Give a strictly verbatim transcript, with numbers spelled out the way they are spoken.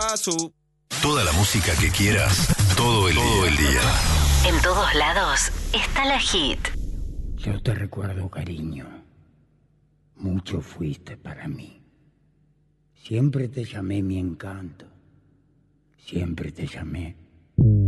paso. Toda la música que quieras, todo el, todo el día. En todos lados está la hit. Yo te recuerdo, cariño. Mucho fuiste para mí. Siempre te llamé mi encanto. Siempre te llamé